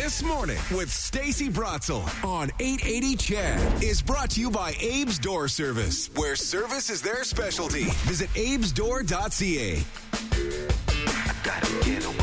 This Morning with Stacey Bratzel on 880 CHED is brought to you by Abe's Door Service, where service is their specialty. Visit abesdoor.ca. Gotta get away.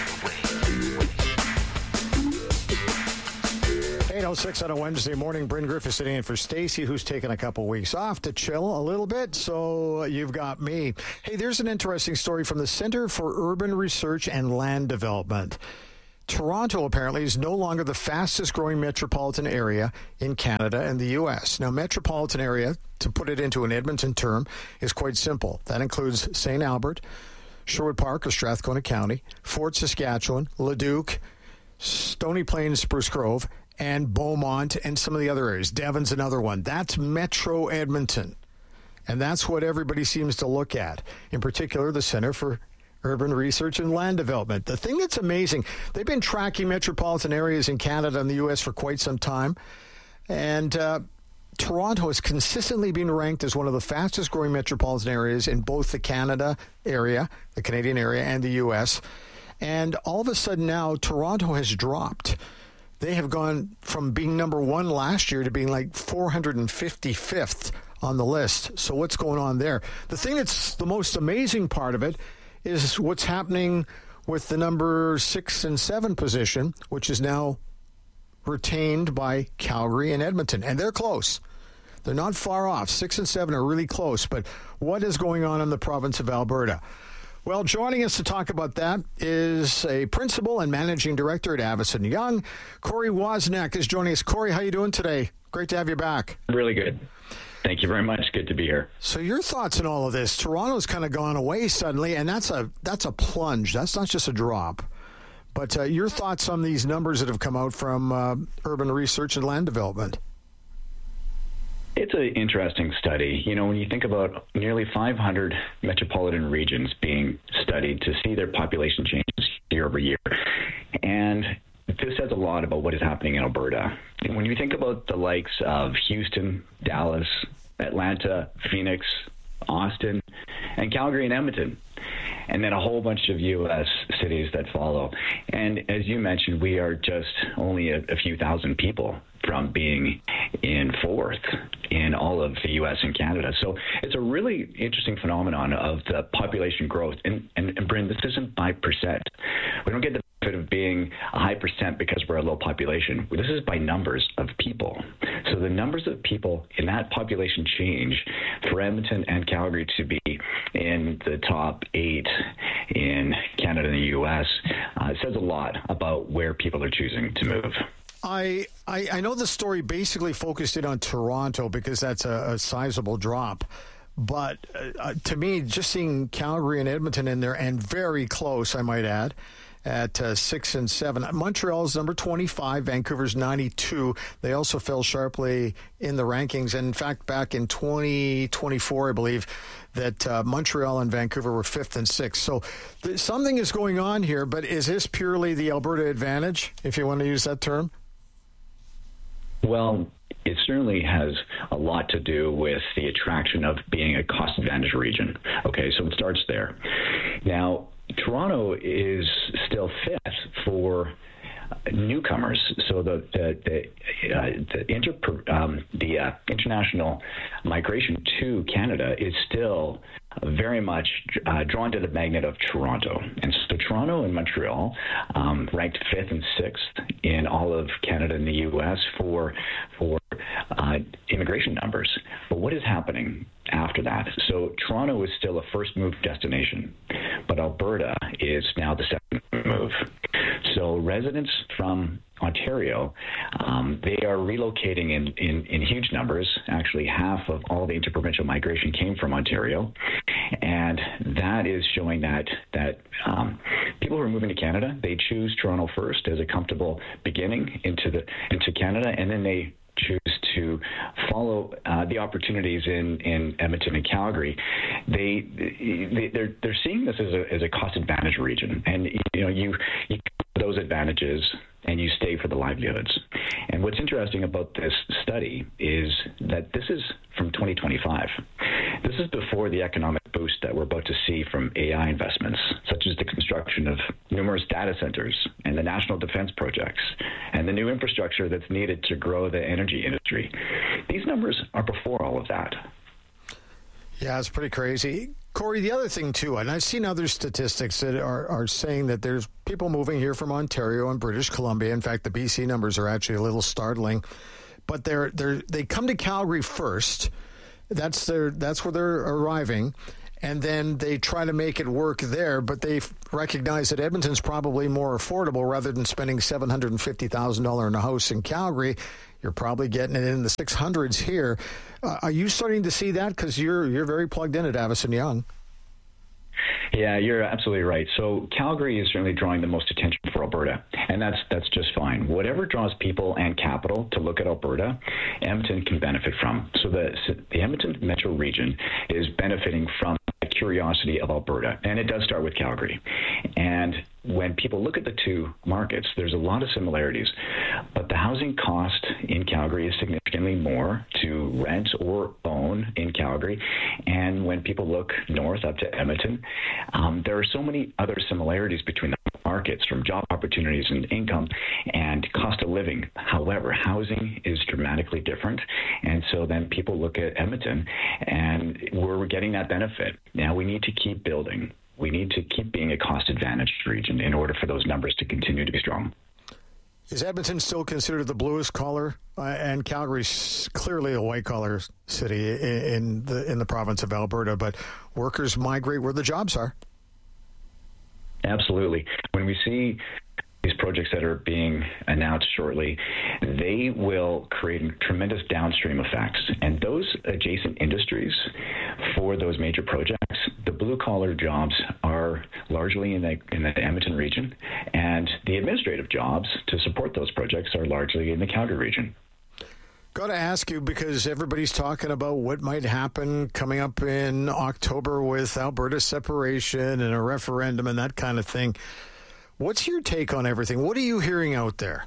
8:06 on a Wednesday morning. Bryn Griffith sitting in for Stacey, who's taken a couple weeks off to chill a little bit. So you've got me. Hey, there's an interesting story from the Centre for Urban Research and Land Development. Toronto apparently is no longer the fastest growing metropolitan area in Canada and the U.S. Now, metropolitan area, to put it into an Edmonton term, is quite simple. That includes St. Albert, Sherwood Park or Strathcona County, Fort Saskatchewan, Leduc, Stony Plain, Spruce Grove, and Beaumont, and some of the other areas. Devon's another one. That's Metro Edmonton. And that's what everybody seems to look at, in particular the Centre for Urban Research and Land Development. The thing that's amazing, they've been tracking metropolitan areas in Canada and the U.S. for quite some time. And Toronto has consistently been ranked as one of the fastest growing metropolitan areas in both the Canada area, the Canadian area, and the U.S. And all of a sudden now, Toronto has dropped. They have gone from being number one last year to being like 455th on the list. So what's going on there? The thing that's the most amazing part of it is what's happening with the number 6 and 7 position, which is now retained by Calgary and Edmonton. And they're close. They're not far off. 6 and 7 are really close. But what is going on in the province of Alberta? Well, joining us to talk about that is a principal and managing director at Avison Young. Corey Wozniak is joining us. Corey, how are you doing today? Great to have you back. Really good. Thank you very much. Good to be here. So your thoughts on all of this? Toronto's kind of gone away suddenly, and that's a plunge. That's not just a drop. But your thoughts on these numbers that have come out from Urban Research and Land Development? It's an interesting study. You know, when you think about nearly 500 metropolitan regions being studied to see their population changes year over year, and this says a lot about what is happening in Alberta. And when you think about the likes of Houston, Dallas, Atlanta, Phoenix, Austin, and Calgary and Edmonton, and then a whole bunch of U.S. cities that follow. And as you mentioned, we are just only a few thousand people from being in fourth in all of the U.S. and Canada. So it's a really interesting phenomenon of the population growth. And Bryn, this isn't by percent. We don't get the benefit of being a high percent because we're a low population. This is by numbers of people. So the numbers of people in that population change for Edmonton and Calgary to be in the top 8 in Canada and the U.S. Says a lot about where people are choosing to move. I know the story basically focused in on Toronto because that's a sizable drop. But to me, just seeing Calgary and Edmonton in there, and very close, I might add, at 6 and 7. Montreal's number 25, Vancouver's 92. They also fell sharply in the rankings. And in fact, back in 2024, I believe, that Montreal and Vancouver were 5th and 6th. So something is going on here, but is this purely the Alberta advantage, if you want to use that term? Well, it certainly has a lot to do with the attraction of being a cost advantage region. Okay, so it starts there. Now, Toronto is still 5th for newcomers. So the international migration to Canada is still very much drawn to the magnet of Toronto. And so Toronto and Montreal ranked 5th and 6th in all of Canada and the U.S. for immigration numbers. But what is happening after that? So Toronto is still a first move destination, but Alberta is now the second move. So residents from Ontario, they are relocating in huge numbers. Actually, half of all the interprovincial migration came from Ontario, and that is showing that people who are moving to Canada, they choose Toronto first as a comfortable beginning into Canada, and then they choose to follow the opportunities in Edmonton and Calgary. They're seeing this as a cost advantage region, and you those advantages and you stay for the livelihoods. And what's interesting about this study is that this is from 2025. This is before the economic boom boost that we're about to see from AI investments, such as the construction of numerous data centers and the national defense projects and the new infrastructure that's needed to grow the energy industry. These numbers are before all of that. Yeah, it's pretty crazy. Corey, the other thing, too, and I've seen other statistics that are saying that there's people moving here from Ontario and British Columbia. In fact, the BC numbers are actually a little startling. But they come to Calgary first. That's where they're arriving. And then they try to make it work there, but they recognize that Edmonton's probably more affordable. Rather than spending $750,000 in a house in Calgary, you're probably getting it in the 600s here. Are you starting to see that? Because you're very plugged in at Avison Young. Yeah, you're absolutely right. So Calgary is certainly drawing the most attention for Alberta, and that's just fine. Whatever draws people and capital to look at Alberta, Edmonton can benefit from. So the Edmonton metro region is benefiting from the curiosity of Alberta, and it does start with Calgary. And when people look at the two markets, there's a lot of similarities, but the housing cost in Calgary is significantly more to rent or own in Calgary. And when people look north up to Edmonton, there are so many other similarities between the markets, from job opportunities and income and cost of living. However, housing is dramatically different. And so then people look at Edmonton, and we're getting that benefit. Now we need to keep building. We need to keep being a cost-advantaged region in order for those numbers to continue to be strong. Is Edmonton still considered the bluest collar? And Calgary's clearly a white-collar city in the province of Alberta, but workers migrate where the jobs are. Absolutely. When we see these projects that are being announced shortly, they will create tremendous downstream effects. And those adjacent industries for those major projects, the blue-collar jobs are largely in the Edmonton region, and the administrative jobs to support those projects are largely in the Calgary region. Got to ask you, because everybody's talking about what might happen coming up in October with Alberta separation and a referendum and that kind of thing. What's your take on everything? What are you hearing out there?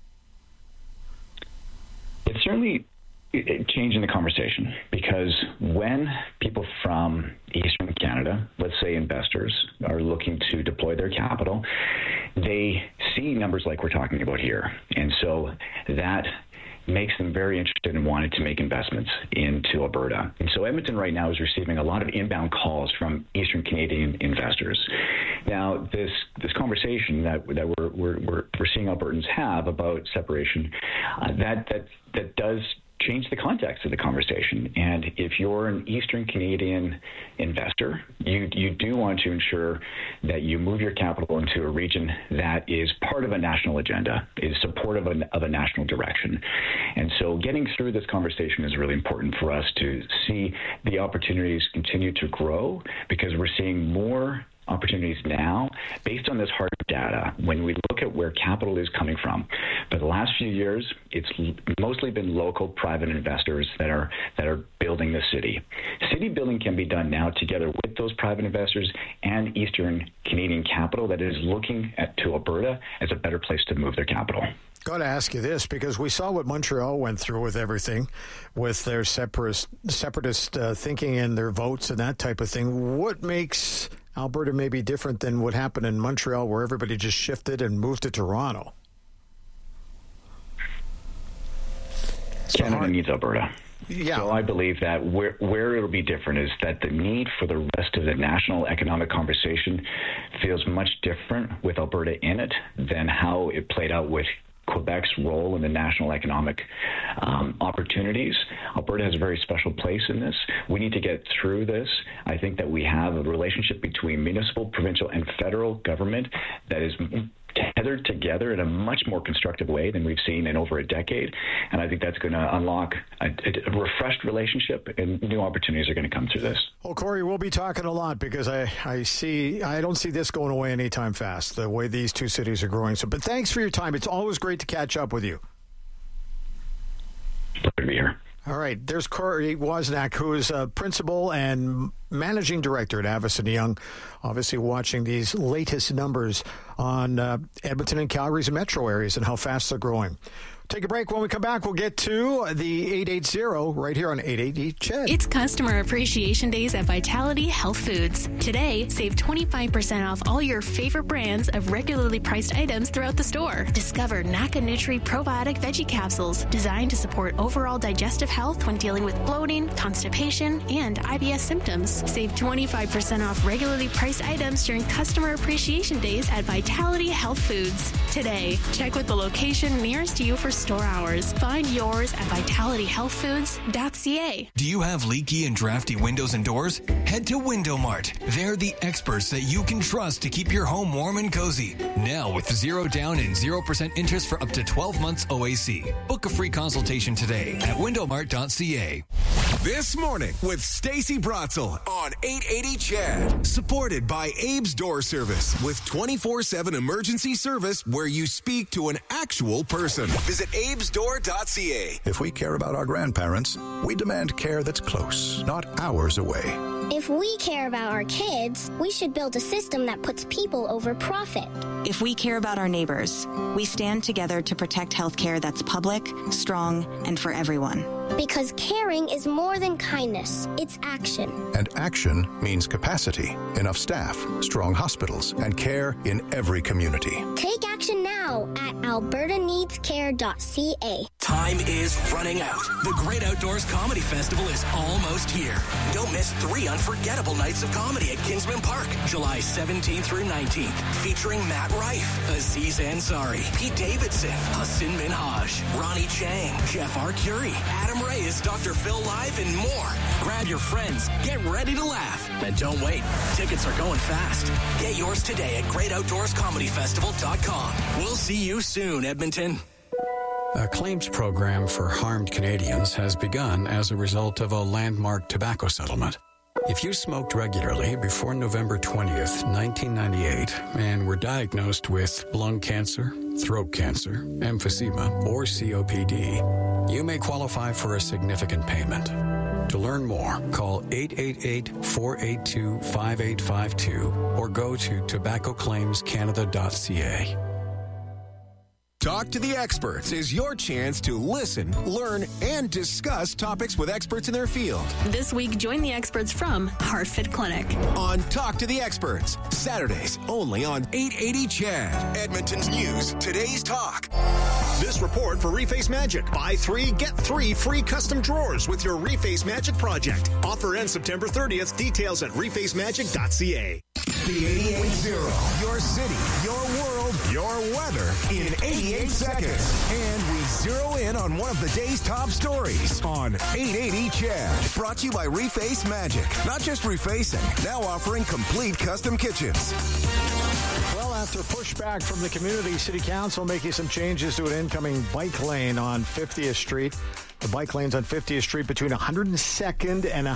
It's certainly changing the conversation, because when people from Eastern Canada, let's say investors, are looking to deploy their capital, they see numbers like we're talking about here. And so that makes them very interested in wanting to make investments into Alberta. And so Edmonton right now is receiving a lot of inbound calls from Eastern Canadian investors. Now, this conversation that we're seeing Albertans have about separation, that does change the context of the conversation. And if you're an Eastern Canadian investor, you do want to ensure that you move your capital into a region that is part of a national agenda, is supportive of a national direction. And so getting through this conversation is really important for us to see the opportunities continue to grow, because we're seeing more opportunities now based on this hard data when we look at where capital is coming from. For the last few years, it's mostly been local private investors that are building the city. City building can be done now together with those private investors and Eastern Canadian capital that is looking to Alberta as a better place to move their capital. Got to ask you this, because we saw what Montreal went through with everything, with their separatist thinking and their votes and that type of thing. What makes Alberta may be different than what happened in Montreal, where everybody just shifted and moved to Toronto? Canada needs Alberta. Yeah. So I believe that where it'll be different is that the need for the rest of the national economic conversation feels much different with Alberta in it than how it played out with Quebec's role in the national economic opportunities. Alberta has a very special place in this. We need to get through this. I think that we have a relationship between municipal, provincial, and federal government that is tethered together in a much more constructive way than we've seen in over a decade. And I think that's going to unlock a refreshed relationship, and new opportunities are going to come through this. Well, Corey, we'll be talking a lot, because I don't see this going away anytime fast, the way these two cities are growing. So, but thanks for your time. It's always great to catch up with you. Pleasure to be here. All right, there's Corey Wozniak, who is a principal and managing director at Avison Young, obviously watching these latest numbers on Edmonton and Calgary's metro areas and how fast they're growing. Take a break. When we come back, we'll get to the 880 right here on 880 CHED. It's Customer Appreciation Days at Vitality Health Foods. Today, save 25% off all your favorite brands of regularly priced items throughout the store. Discover Naka Nutri Probiotic Veggie Capsules, designed to support overall digestive health when dealing with bloating, constipation, and IBS symptoms. Save 25% off regularly priced items during Customer Appreciation Days at Vitality Health Foods. Today, check with the location nearest you for store hours. Find yours at vitalityhealthfoods.ca. Do you have leaky and drafty windows and doors? Head to Window Mart. They're the experts that you can trust to keep your home warm and cozy. Now with 0 down and 0% interest for up to 12 months OAC. Book a free consultation today at windowmart.ca. This morning with Stacey Bratzel on 880 CHED. Supported by Abe's Door Service with 24/7 emergency service where you speak to an actual person. Visit abesdoor.ca. If we care about our grandparents, we demand care that's close, not hours away. If we care about our kids, we should build a system that puts people over profit. If we care about our neighbors, we stand together to protect healthcare that's public, strong, and for everyone. Because caring is more than kindness, it's action. And action means capacity, enough staff, strong hospitals, and care in every community. Take action now at albertaneedscare.ca. Time is running out. The Great Outdoors Comedy Festival is almost here. Don't miss 3 unforgettable nights of comedy at Kinsman Park, July 17th through 19th, featuring Matt Rife, Aziz Ansari, Pete Davidson, Hassan Minhaj, Ronnie Chang, Jeff Arcuri, Adam Ray as Dr. Phil Live, and more. Grab your friends, get ready to laugh, and don't wait. Tickets are going fast. Get yours today at greatoutdoorscomedyfestival.com. We'll see you soon, Edmonton. A claims program for harmed Canadians has begun as a result of a landmark tobacco settlement. If you smoked regularly before November 20th, 1998, and were diagnosed with lung cancer, throat cancer, emphysema, or COPD, you may qualify for a significant payment. To learn more, call 888-482-5852 or go to tobaccoclaimscanada.ca. Talk to the Experts is your chance to listen, learn, and discuss topics with experts in their field. This week, join the experts from HeartFit Clinic. On Talk to the Experts, Saturdays only on 880 CHED. Edmonton's News, today's talk. This report for Reface Magic. Buy 3, get 3 free custom drawers with your Reface Magic project. Offer ends September 30th. Details at refacemagic.ca. The 88.0. Your city, your world, your weather in 88 seconds. And we zero in on one of the day's top stories on 880 CHED. Brought to you by Reface Magic. Not just refacing, now offering complete custom kitchens. Well, after pushback from the community, City Council making some changes to an incoming bike lane on 50th Street. The bike lanes on 50th Street between 102nd and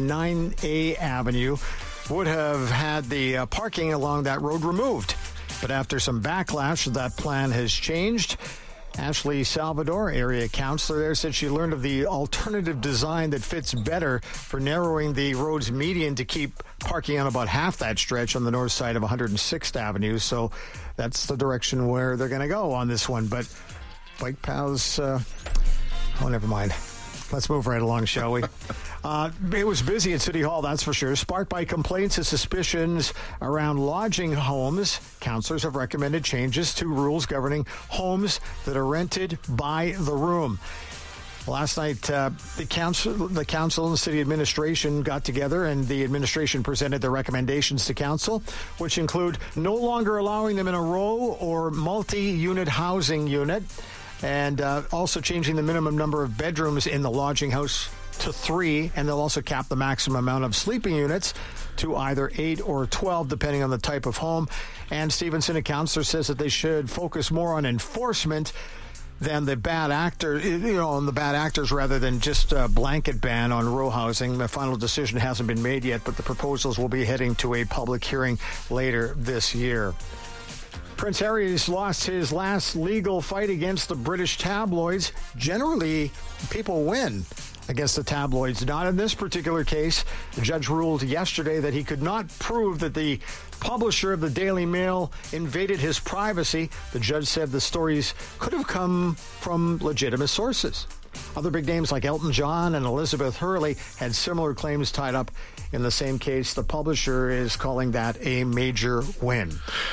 109A Avenue would have had the parking along that road removed. But after some backlash, that plan has changed. Ashley Salvador, area councillor there, said she learned of the alternative design that fits better for narrowing the road's median to keep parking on about half that stretch on the north side of 106th Avenue. So that's the direction where they're going to go on this one. But bike paths, oh, never mind. Let's move right along, shall we? It was busy at City Hall, that's for sure. Sparked by complaints and suspicions around lodging homes, councillors have recommended changes to rules governing homes that are rented by the room. Last night, the council and the city administration got together, and the administration presented their recommendations to council, which include no longer allowing them in a row or multi-unit housing unit, and also changing the minimum number of bedrooms in the lodging house to 3, and they'll also cap the maximum amount of sleeping units to either 8 or 12, depending on the type of home. And Stevenson, a councillor, says that they should focus more on enforcement than the bad actor, on the bad actors rather than just a blanket ban on row housing. The final decision hasn't been made yet, but the proposals will be heading to a public hearing later this year. Prince Harry's lost his last legal fight against the British tabloids. Generally, people win. against the tabloids. Not in this particular case. The judge ruled yesterday that he could not prove that the publisher of the Daily Mail invaded his privacy. The judge said the stories could have come from legitimate sources. Other big names like Elton John and Elizabeth Hurley had similar claims tied up in the same case. The publisher is calling that a major win.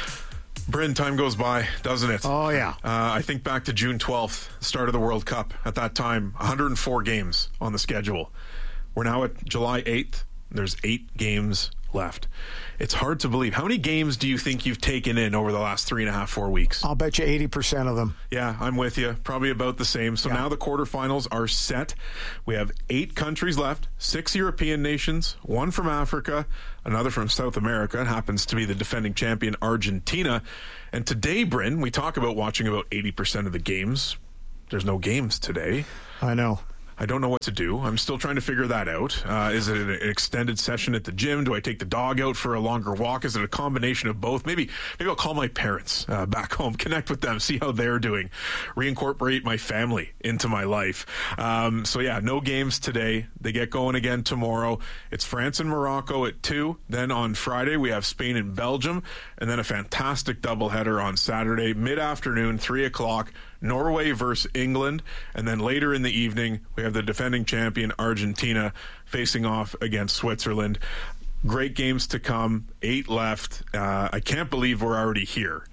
Bryn, time goes by, doesn't it? Oh, yeah. I think back to June 12th, start of the World Cup. At that time, 104 games on the schedule. We're now at July 8th. There's 8 games left. It's hard to believe. How many games do you think you've taken in over the last 3.5, 4 weeks? I'll bet you 80% of them. Yeah, I'm with you. Probably about the same. So now the quarterfinals are set. We have 8 countries left, 6 European nations, 1 from Africa, another from South America. It happens to be the defending champion, Argentina. And today, Bryn, we talk about watching about 80% of the games. There's no games today. I know. I don't know what to do. I'm still trying to figure that out. Is it an extended session at the gym? Do I take the dog out for a longer walk? Is it a combination of both? Maybe I'll call my parents back home, connect with them, see how they're doing, reincorporate my family into my life. So yeah, no games today. They get going again tomorrow. It's France and Morocco at 2. Then on Friday, we have Spain and Belgium. And then a fantastic doubleheader on Saturday, mid-afternoon, 3 o'clock. Norway versus England, and then later in the evening we have the defending champion Argentina facing off against Switzerland. Great games to come, 8 left. I can't believe we're already here,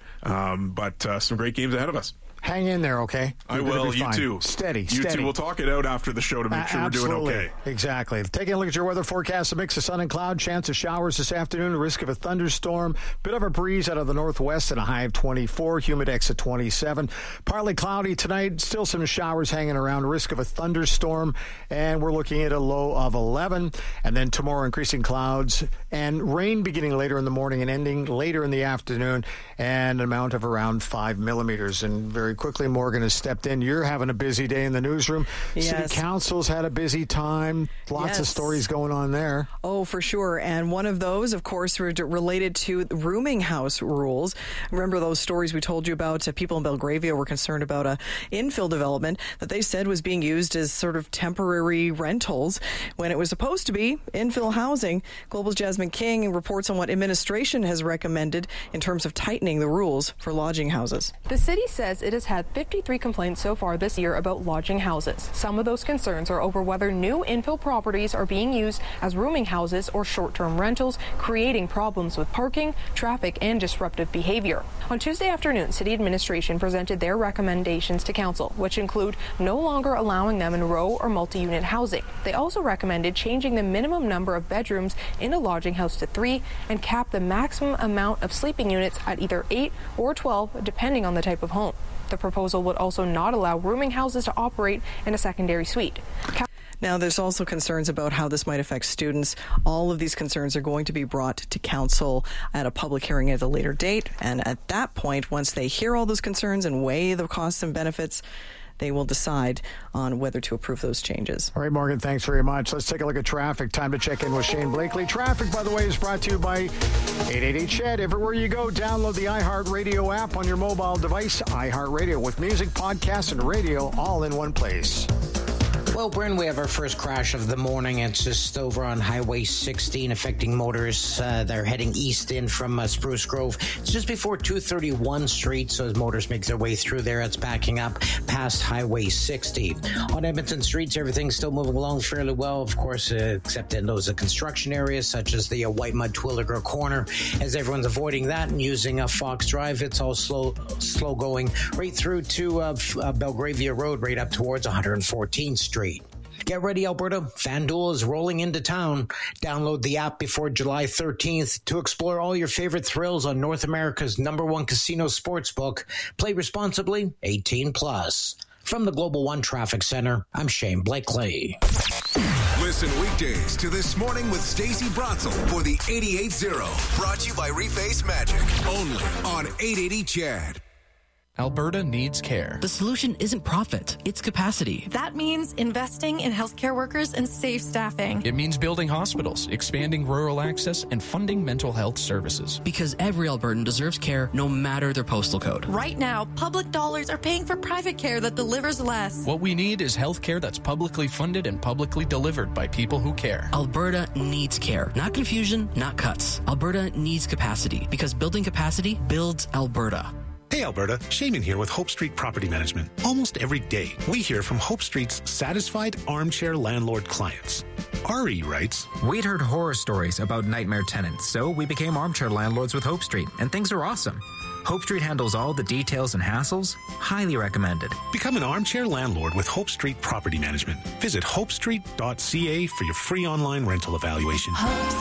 but some great games ahead of us. Hang in there, okay? I will. You too. Steady. You too. We'll talk it out after the show to make sure we're doing okay. Exactly. Taking a look at your weather forecast, a mix of sun and cloud, chance of showers this afternoon, risk of a thunderstorm, bit of a breeze out of the northwest and a high of 24, humidex at 27. Partly cloudy tonight, still some showers hanging around, risk of a thunderstorm, and we're looking at a low of 11. And then tomorrow, increasing clouds and rain beginning later in the morning and ending later in the afternoon, and an amount of around 5 millimeters. And very quickly, Morgan has stepped in. You're having a busy day in the newsroom. Yes. City Council's had a busy time. Lots of stories going on there. Oh, for sure. And one of those, of course, related to the rooming house rules. Remember those stories we told you about? People in Belgravia were concerned about a infill development that they said was being used as sort of temporary rentals when it was supposed to be infill housing. Global's Jasmine King reports on what administration has recommended in terms of tightening the rules for lodging houses. The city says it has had 53 complaints so far this year about lodging houses. Some of those concerns are over whether new infill properties are being used as rooming houses or short-term rentals, creating problems with parking, traffic, and disruptive behavior. On Tuesday afternoon, city administration presented their recommendations to council, which include no longer allowing them in row or multi-unit housing. They also recommended changing the minimum number of bedrooms in a lodging house to 3 and cap the maximum amount of sleeping units at either 8 or 12, depending on the type of home. The proposal would also not allow rooming houses to operate in a secondary suite. Now, there's also concerns about how this might affect students. All of these concerns are going to be brought to council at a public hearing at a later date. And at that point, once they hear all those concerns and weigh the costs and benefits, they will decide on whether to approve those changes. All right, Morgan, thanks very much. Let's take a look at traffic. Time to check in with Shane Blakely. Traffic, by the way, is brought to you by 888-CHED. Everywhere you go, download the iHeartRadio app on your mobile device. iHeartRadio with music, podcasts, and radio all in one place. Well, Bryn, we have our first crash of the morning. It's just over on Highway 16, affecting motors. They're heading east in from Spruce Grove. It's just before 231 Street, so as motors make their way through there, it's backing up past Highway 60. On Edmonton streets, everything's still moving along fairly well, of course, except in those construction areas, such as the White Mud Twilliger Corner. As everyone's avoiding that and using Fox Drive, it's all slow going right through to Belgravia Road, right up towards 114th Street. Get ready, Alberta. FanDuel is rolling into town. Download the app before July 13th to explore all your favorite thrills on North America's #1 casino sportsbook. Play responsibly, 18+. From the Global One Traffic Center, I'm Shane Blakely. Listen weekdays to This Morning with Stacey Bratzel for the 88.0. Brought to you by Reface Magic. Only on 880 CHED. Alberta needs care. The solution isn't profit, it's capacity. That means investing in healthcare workers and safe staffing. It means building hospitals, expanding rural access, and funding mental health services. Because every Albertan deserves care no matter their postal code. Right now, public dollars are paying for private care that delivers less. What we need is health care that's publicly funded and publicly delivered by people who care. Alberta needs care. Not confusion, not cuts. Alberta needs capacity because building capacity builds Alberta. Hey Alberta, Shaman here with Hope Street Property Management. Almost every day, we hear from Hope Street's satisfied armchair landlord clients. Ari writes, "We'd heard horror stories about nightmare tenants, so we became armchair landlords with Hope Street, and things are awesome. Hope Street handles all the details and hassles. Highly recommended." Become an armchair landlord with Hope Street Property Management. Visit hopestreet.ca for your free online rental evaluation. Hope